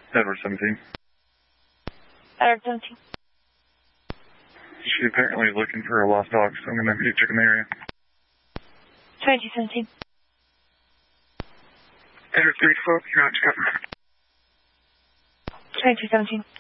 Edward 17. Edward 17. She apparently is looking for a lost dog, so I'm going to be checking the area. 2217. Edward 312, you're on to cover. 2217.